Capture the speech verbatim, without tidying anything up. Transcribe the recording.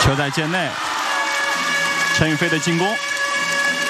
球在界内，陈宇飞的进攻。